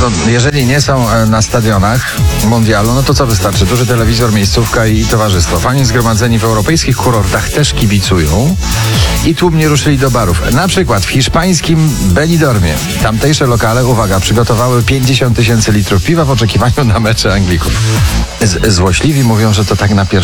to jeżeli nie są na stadionach mundialu, no to co wystarczy? Duży telewizor, miejscówka i towarzystwo. Fani zgromadzeni w europejskich kurortach też kibicują i tłumnie ruszyli do barów. Na przykład w hiszpańskim Benidormie. Tamtejsze lokale, uwaga, przygotowały 50 000 litrów piwa w oczekiwaniu na mecze Anglików. Złośliwi mówią, że to tak na pierwszy